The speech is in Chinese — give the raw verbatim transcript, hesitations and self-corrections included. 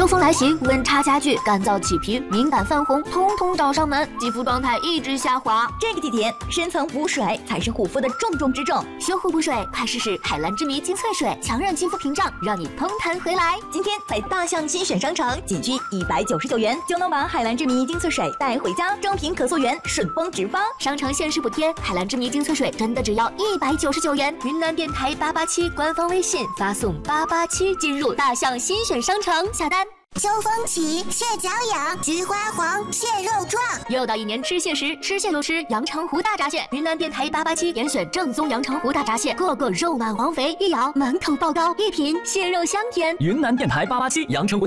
风来袭，温差加剧，干燥起皮、敏感泛红，通通找上门，肌肤状态一直下滑。 这个季节，深层补水才是护肤的重中之重。 修护补水，快试试海蓝之谜精粹水，强韧肌肤屏障，让你蓬弹回来。 今天在大象新选商城，仅需一百九十九元就能把海蓝之谜精粹水带回家，正品可溯源，顺丰直发。 商城限时补贴，海蓝之谜精粹水真的只要一百九十九元。云南电台八八七官方微信发送八八七进入大象新选商城下单。 秋风起，蟹脚痒，菊花黄，蟹肉壮。 又到一年吃蟹时，吃蟹就吃阳澄湖大闸蟹。云南电台八八七严选正宗阳澄湖大闸蟹，个个肉满黄肥，一咬满口爆膏，一品蟹肉香甜。 云南电台八八七阳澄湖。